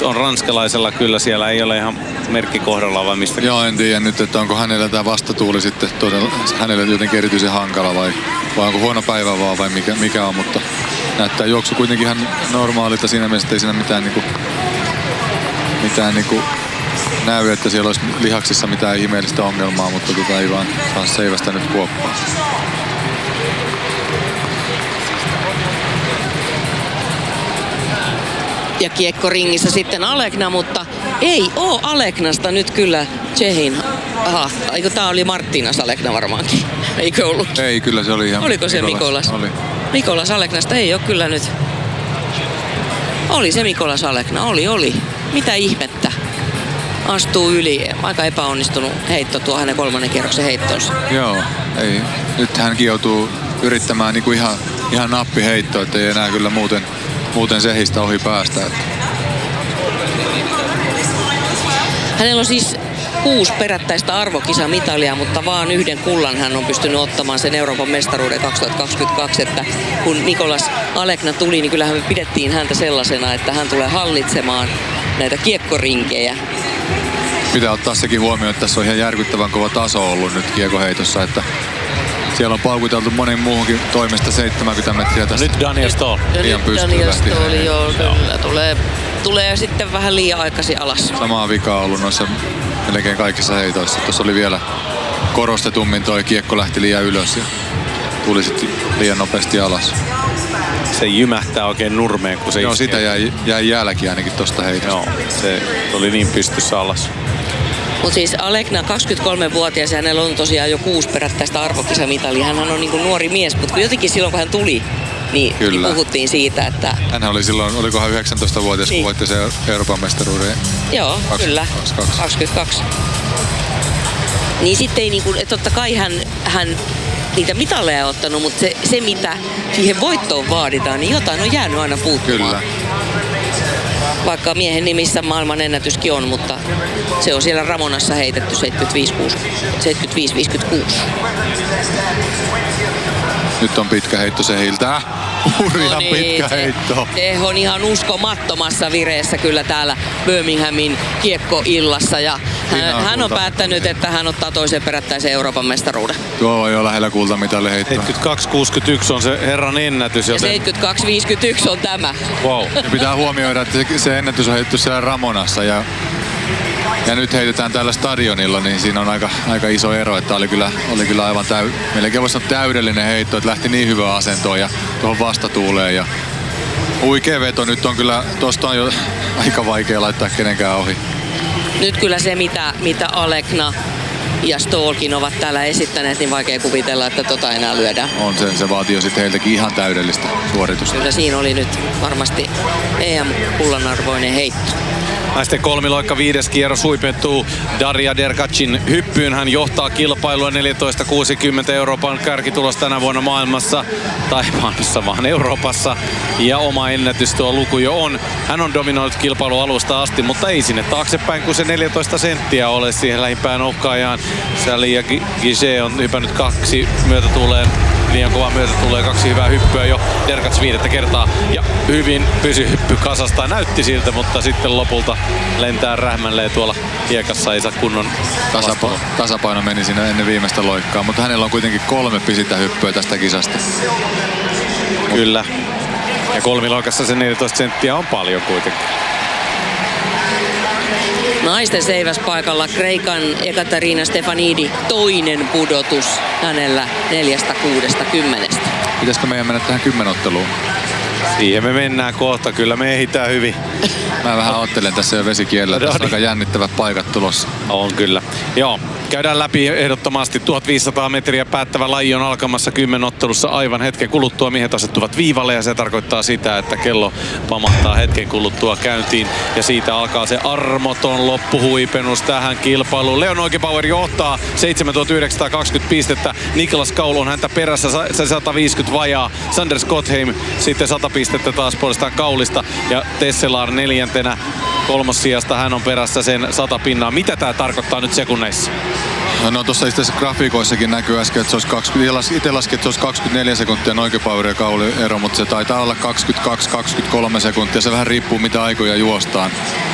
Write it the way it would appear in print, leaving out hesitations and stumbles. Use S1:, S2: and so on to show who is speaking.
S1: on ranskalaisella kyllä, siellä ei ole ihan merkki kohdalla vai mistä?
S2: Joo, en tiedä nyt, että onko hänellä tämä vastatuuli sitten todella, hänelle jotenkin erityisen hankala vai onko huono päivä vaan vai mikä on, mutta näyttää juoksu kuitenkin ihan normaalilta siinä mielessä, että ei siinä mitään näy, että siellä olisi lihaksissa mitään ihmeellistä ongelmaa, mutta ei vaan saa seivästä nyt kuoppaa.
S3: Ja kiekko ringissä sitten Alekna, mutta ei oo Aleknasta nyt kyllä Tšehin. Aha, eikö tää oli Marttinas Alekna varmaankin? Eikö ollut?
S2: Ei, kyllä se oli ihan
S3: Oliko se Mikolas?
S2: Oli.
S3: Mikolas Aleknasta ei oo kyllä nyt. Oli se Mikolas Alekna, oli. Mitä ihmettä? Astuu yli. Aika epäonnistunut heitto tuo hänen kolmannen kierroksen heittonsa.
S2: Joo, ei. Nyt hänkin joutuu yrittämään niinku ihan nappiheittoa, että ei enää kyllä muuten sehistä ohi päästä.
S3: Hänellä on siis 6 perättäistä arvokisamitalia, mutta vaan 1 kullan hän on pystynyt ottamaan sen Euroopan mestaruuden 2022. Että kun Mikolas Alekna tuli, niin kyllähän me pidettiin häntä sellaisena, että hän tulee hallitsemaan näitä kiekkorinkejä.
S2: Pitää ottaa sekin huomioon, että tässä on ihan järkyttävän kova taso ollut nyt kiekoheitossa, että siellä on paukuteltu monen muuhunkin toimesta 70 metriä tästä.
S1: Nyt Daniel Ståhl.
S3: Liian Daniel Ståhl, joo, kyllä. Tulee sitten vähän liian aikaisin alas.
S2: Samaa vikaa ollut noissa melkein kaikissa heitoissa. Tuossa oli vielä korostetummin toi kiekko lähti liian ylös ja tuli sitten liian nopeasti alas.
S1: Se jymähtää oikein nurmeen, kun se
S2: joo,
S1: iskee.
S2: sitä jäi jälki ainakin tosta heitosta.
S1: Joo, se oli niin pystyssä alas.
S3: Mutta siis Alekna 23-vuotias ja hänellä on tosiaan jo 6 perättäistä arvokisamitalia. Hän on niinku nuori mies, mutta jotenkin silloin kun hän tuli, niin puhuttiin siitä, että...
S2: Hänhän oli silloin, olikohan 19-vuotias, kun voitti se Euroopan mestaruuden?
S3: Joo, kyllä. 22. Niin sitten ei niinku, että totta kai hän niitä mitaleja ottanut, mutta se mitä siihen voittoon vaaditaan, niin jotain on jäänyt aina puuttumaan.
S2: Kyllä.
S3: Vaikka miehen nimissä maailman ennätyskin on, mutta se on siellä Ramonassa heitetty 75-56.
S2: Nyt on pitkä heitto Sehiltä. Hurja pitkä heitto.
S3: Se on ihan uskomattomassa vireessä kyllä täällä Birminghamin kiekkoillassa. Ja hän on päättänyt, että hän ottaa toisen perättäisen Euroopan mestaruuden.
S2: Tuo on jo lähellä kultamitalli heittoa.
S1: 72-61 on se herran ennätys.
S3: Joten... Ja 72-51 on tämä.
S2: Wow. Ja pitää huomioida, että se ennätys on heitetty siellä Ramonassa. Ja nyt heitetään täällä stadionilla, niin siinä on aika iso ero, että oli kyllä aivan melkein voisi sanoa täydellinen heitto, että lähti niin hyvään asentoon ja tuohon vastatuuleen. Ja huikea veto nyt on kyllä, tosta on jo aika vaikea laittaa kenenkään ohi.
S3: Nyt kyllä se, mitä Alekna ja Ståhlkin ovat täällä esittäneet, niin vaikea kuvitella, että tota enää lyödään.
S2: On se vaatii jo sitten heiltäkin ihan täydellistä suoritusta.
S3: Kyllä siinä oli nyt varmasti EM-kullanarvoinen heitto.
S1: Naisten kolmiloikka 5. kierros huipentuu Darja Derkacin hyppyyn. Hän johtaa kilpailua 14.60 Euroopan kärkitulos tänä vuonna maailmassa. Tai maailmassa vaan Euroopassa. Ja oma ennätys tuo luku jo on. Hän on dominoinut kilpailu alusta asti, mutta ei sinne taaksepäin, kun se 14 senttiä ole siihen lähimpään uhkaajaan. Sally ja Gige on hypännyt 2 myötätuuleen. Liian kova myötä tulee 2 hyvää hyppyä jo. Derkats 5. kertaa ja hyvin pysy hyppy kasasta. Näytti siltä, mutta sitten lopulta lentää rähmälleen tuolla hiekassa. Ei saa kunnon
S2: tasapaino meni siinä ennen viimeistä loikkaa, mutta hänellä on kuitenkin 3 pisintä hyppyä tästä kisasta.
S1: Kyllä. Ja kolmiloikassa se 14 senttiä on paljon kuitenkin.
S3: Naisten seiväspaikalla Kreikan Ekaterina Stefanidi toinen pudotus hänellä 4.60.
S2: Pitäisikö meidän mennä tähän 10-otteluun?
S1: Siihen me mennään kohta, kyllä me ehditään hyvin.
S2: Mä vähän ottelen tässä jo vesikielellä, tässä on aika jännittävät paikat tulossa.
S1: On kyllä. Joo, käydään läpi ehdottomasti 1500 metriä päättävä laji on alkamassa 10-ottelussa aivan hetken kuluttua. Miehet asettuvat viivalle ja se tarkoittaa sitä, että kello pamahtaa hetken kuluttua käyntiin. Ja siitä alkaa se armoton loppuhuipennus tähän kilpailuun. Leon Oikebauer johtaa 7920 pistettä. Niklas Kaul on häntä perässä, se 150 vajaa. Sander Skotheim sitten 100 pistettä taas puolestaan Kaulista. Ja Tesselar 4. 3. sijasta hän on perässä sen 100 pinnaa. Mitä tää tarkoittaa nyt sekunneissa?
S2: No tuossa itse asiassa grafiikoissakin näkyy äsken, että se olisi 20, itse laskin, että se olisi 24 sekuntia Oikebauer ja Kauli ero, mutta se taitaa olla 22-23 sekuntia. Se vähän riippuu mitä aikoja juostaan.